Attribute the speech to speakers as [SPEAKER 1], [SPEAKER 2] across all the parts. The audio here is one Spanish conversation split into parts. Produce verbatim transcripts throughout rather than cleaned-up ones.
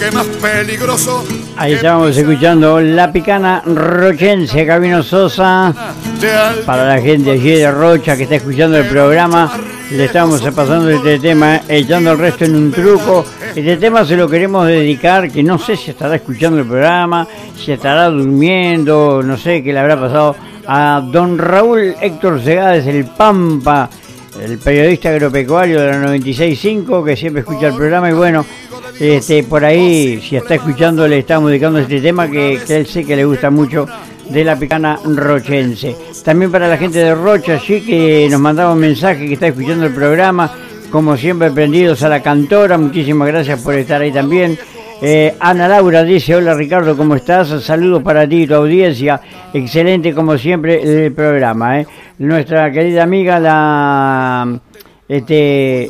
[SPEAKER 1] ¿Qué más peligroso?
[SPEAKER 2] Ahí estábamos escuchando La Picana Rochense, Gabino Sosa. Para la gente allí de Rocha que está escuchando el programa, le estamos pasando este tema, echando el resto en un truco. Este tema se lo queremos dedicar, que no sé si estará escuchando el programa, si estará durmiendo, no sé qué le habrá pasado, a don Raúl Héctor Segades, el Pampa, el periodista agropecuario de la noventa y seis punto cinco, que siempre escucha el programa. Y bueno, este por ahí, si está escuchando, le estamos dedicando este tema que, que él sé que le gusta mucho, de La Picana Rochense. También para la gente de Rocha, allí que nos mandaba un mensaje, que está escuchando el programa, como siempre prendidos a la cantora. Muchísimas gracias por estar ahí también. Eh, Ana Laura dice: hola Ricardo, ¿cómo estás? Saludos para ti y tu audiencia. Excelente como siempre el programa. ¿eh? Nuestra querida amiga, la este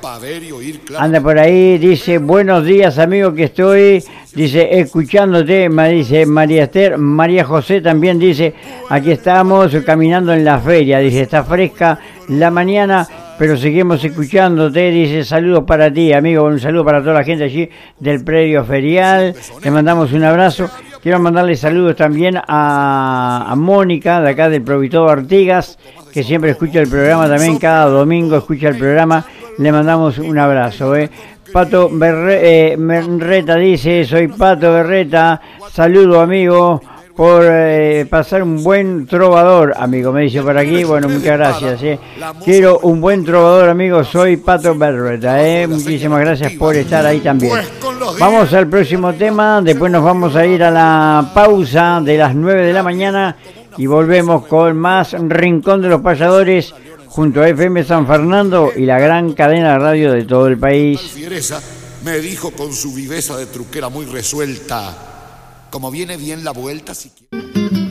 [SPEAKER 2] anda por ahí, dice: buenos días amigo, que estoy, dice, escuchándote. Me dice María Esther. María José también dice: aquí estamos caminando en la feria, dice, está fresca la mañana, pero seguimos escuchándote, dice, saludos para ti, amigo, un saludo para toda la gente allí del predio ferial, te mandamos un abrazo. Quiero mandarle saludos también a, a Mónica, de acá del Provitodo Artigas, que siempre escucha el programa también, cada domingo escucha el programa, le mandamos un abrazo. ¿eh? Pato Berre, eh, Berreta dice: soy Pato Berreta, saludo amigo, por eh, pasar un buen trovador, amigo, me dice por aquí. Bueno, muchas gracias. Eh. Quiero un buen trovador, amigo, soy Pato Berreta. Eh. Muchísimas gracias por estar ahí también. Vamos al próximo tema, después nos vamos a ir a la pausa de las nueve de la mañana y volvemos con más Rincón de los Payadores junto a F M San Fernando y la gran cadena de radio de todo el país.
[SPEAKER 1] Me dijo con su viveza de truquera muy resuelta: como viene bien la vuelta, si quiere.